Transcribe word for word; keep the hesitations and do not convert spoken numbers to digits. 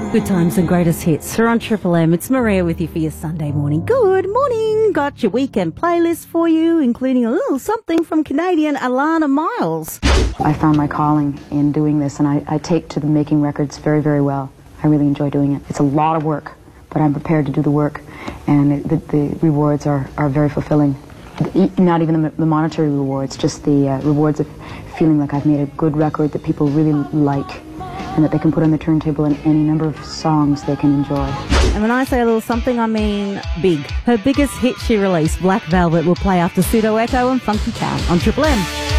Good times and greatest hits are on Triple M. It's Maria with you for your Sunday morning. Good morning. Got your weekend playlist for you, including a little something from Canadian Alana Miles. I found my calling in doing this, and I, I take to the making records very, very well. I really enjoy doing it. It's a lot of work, but I'm prepared to do the work, and it, the, the rewards are, are very fulfilling. Not even the, the monetary rewards, just the uh, rewards of feeling like I've made a good record that people really like, and that they can put on the turntable in any number of songs they can enjoy. And when I say a little something, I mean big. Her biggest hit she released, Black Velvet, will play after Pseudo Echo and Funky Town on Triple M.